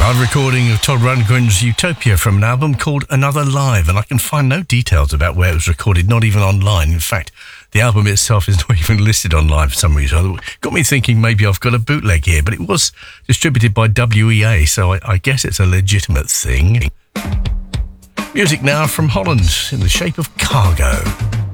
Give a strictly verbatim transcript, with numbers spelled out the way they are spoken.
live recording of Todd Rundgren's Utopia from an album called Another Live, and I can find no details about where it was recorded, not even online. In fact, the album itself is not even listed online for some reason. It got me thinking maybe I've got a bootleg here, but it was distributed by W E A, so I, I guess it's a legitimate thing. Music now from Holland in the shape of Cargo.